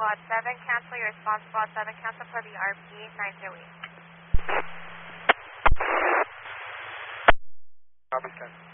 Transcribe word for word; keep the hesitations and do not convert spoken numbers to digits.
Squad seven, cancel your response. Squad seven, cancel for the R P nine zero eight. Copy, ten.